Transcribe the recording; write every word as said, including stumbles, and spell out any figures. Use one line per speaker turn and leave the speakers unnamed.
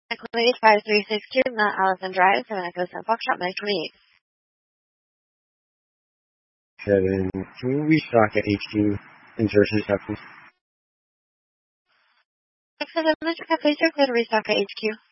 Equity five three six two, Mount Allison Drive, seven Echo seven Foxtrot, Mike twenty-eight.
seven, can you restock at H Q and Jersey Texas?
Six seven, Mister Please clear to restock at H Q.